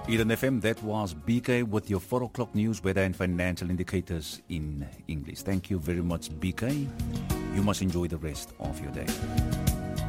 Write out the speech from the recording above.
Eden FM, that was BK with your 4 o'clock news, weather and financial indicators in English. Thank you very much, BK. You must enjoy the rest of your day.